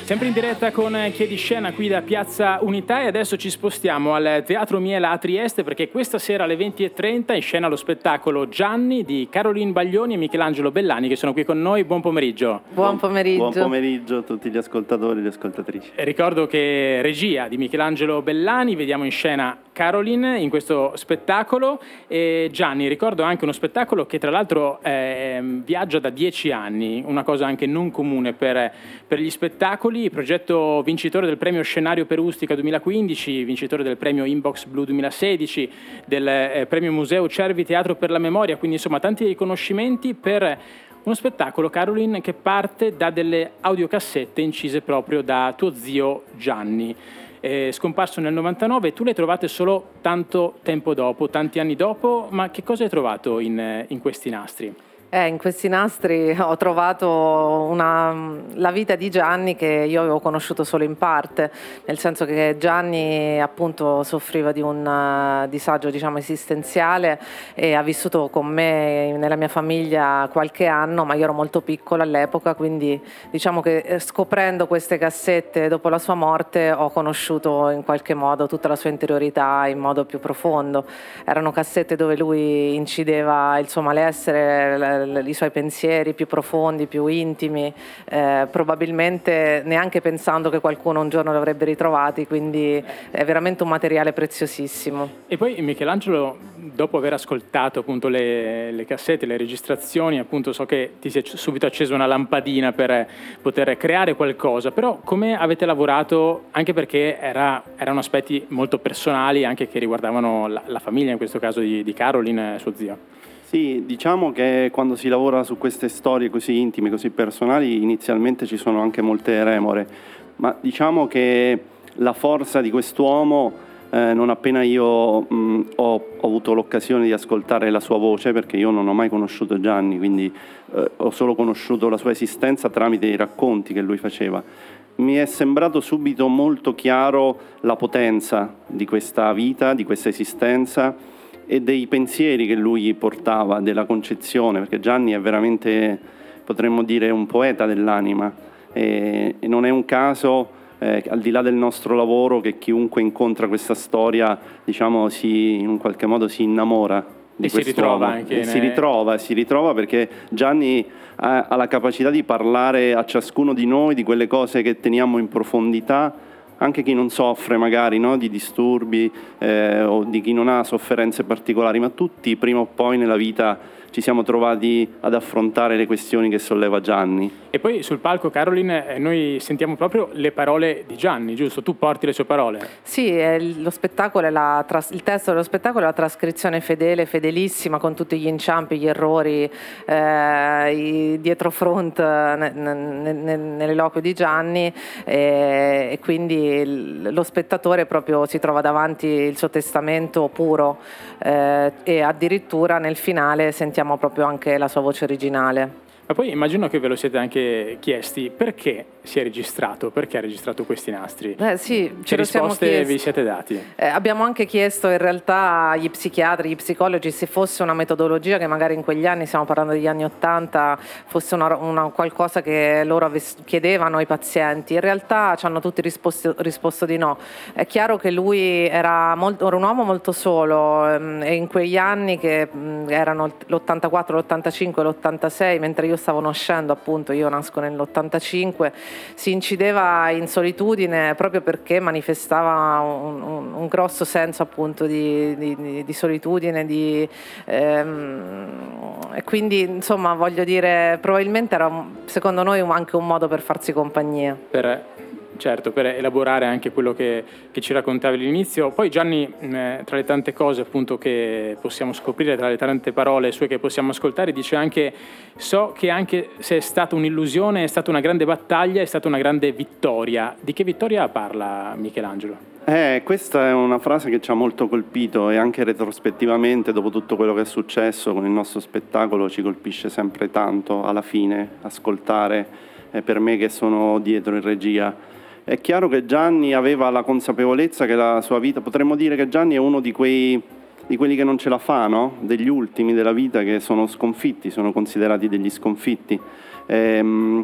Sempre in diretta con Chiedi Scena qui da Piazza Unità e adesso ci spostiamo al Teatro Miela a Trieste perché questa sera alle 20:30 in scena lo spettacolo Gianni di Caroline Baglioni e Michelangelo Bellani che sono qui con noi. Buon pomeriggio. Buon pomeriggio. Buon pomeriggio a tutti gli ascoltatori e le ascoltatrici. Ricordo che regia di Michelangelo Bellani, vediamo in scena Caroline in questo spettacolo e Gianni, ricordo anche uno spettacolo che tra l'altro viaggia da 10 anni, una cosa anche non comune per gli spettacoli, progetto vincitore del premio Scenario Perustica 2015, vincitore del premio Inbox Blu 2016, del premio Museo Cervi Teatro per la Memoria, quindi insomma tanti riconoscimenti per uno spettacolo, Caroline, che parte da delle audiocassette incise proprio da tuo zio Gianni. Scomparso nel 99, tu le hai trovate solo tanto tempo dopo, tanti anni dopo, ma che cosa hai trovato in questi nastri? In questi nastri ho trovato la vita di Gianni che io avevo conosciuto solo in parte, nel senso che Gianni appunto soffriva di un disagio esistenziale e ha vissuto con me nella mia famiglia qualche anno, ma io ero molto piccola all'epoca, quindi diciamo che scoprendo queste cassette dopo la sua morte ho conosciuto in qualche modo tutta la sua interiorità in modo più profondo. Erano cassette dove lui incideva il suo malessere, i suoi pensieri più profondi, più intimi, probabilmente neanche pensando che qualcuno un giorno li avrebbe ritrovati, quindi è veramente un materiale preziosissimo. E poi Michelangelo, dopo aver ascoltato appunto le cassette, le registrazioni, appunto so che ti si è subito accesa una lampadina per poter creare qualcosa, però come avete lavorato, anche perché erano aspetti molto personali, anche che riguardavano la famiglia, in questo caso di Caroline, suo zio? Sì, diciamo che quando si lavora su queste storie così intime, così personali, inizialmente ci sono anche molte remore, ma diciamo che la forza di quest'uomo, non appena io ho avuto l'occasione di ascoltare la sua voce, perché io non ho mai conosciuto Gianni, quindi ho solo conosciuto la sua esistenza tramite i racconti che lui faceva, mi è sembrato subito molto chiaro la potenza di questa vita, di questa esistenza e dei pensieri che lui portava, della concezione, perché Gianni è veramente, potremmo dire, un poeta dell'anima e non è un caso, al di là del nostro lavoro, che chiunque incontra questa storia, diciamo, in un qualche modo si innamora di quest'uomo. Si ritrova anche. Si ritrova perché Gianni ha la capacità di parlare a ciascuno di noi di quelle cose che teniamo in profondità, anche chi non soffre magari, no, di disturbi o di chi non ha sofferenze particolari, ma tutti prima o poi nella vita ci siamo trovati ad affrontare le questioni che solleva Gianni. E poi sul palco, Caroline, noi sentiamo proprio le parole di Gianni, giusto? Tu porti le sue parole. Sì, lo spettacolo il testo dello spettacolo è la trascrizione fedele, fedelissima, con tutti gli inciampi, gli errori, i dietrofront nell'eloquio di Gianni e quindi lo spettatore proprio si trova davanti il suo testamento puro e addirittura nel finale sentiamo proprio anche la sua voce originale. Ma poi immagino che ve lo siete anche chiesti perché si è registrato, perché ha registrato questi nastri? Sì, che risposte vi siete dati? Abbiamo anche chiesto in realtà agli psichiatri, agli psicologi, se fosse una metodologia che magari in quegli anni, stiamo parlando degli anni *80, fosse una qualcosa che loro chiedevano ai pazienti. In realtà ci hanno tutti risposto di no. È chiaro che lui era un uomo molto solo e in quegli anni che erano l'84, l'85, l'86, mentre io stavo nascendo, appunto, io nasco nell'85, si incideva in solitudine proprio perché manifestava un grosso senso appunto di solitudine, e quindi insomma voglio dire, probabilmente era secondo noi anche un modo per farsi compagnia. Certo, per elaborare anche quello che ci raccontavi all'inizio. Poi Gianni, tra le tante cose appunto che possiamo scoprire, tra le tante parole sue che possiamo ascoltare, dice anche: so che anche se è stata un'illusione, è stata una grande battaglia, è stata una grande vittoria. Di che vittoria parla Michelangelo? Questa è una frase che ci ha molto colpito e anche retrospettivamente, dopo tutto quello che è successo con il nostro spettacolo, ci colpisce sempre tanto alla fine ascoltare, per me che sono dietro in regia. È chiaro che Gianni aveva la consapevolezza che la sua vita, potremmo dire che Gianni è uno di quelli che non ce la fa, no? Degli ultimi della vita che sono sconfitti, sono considerati degli sconfitti.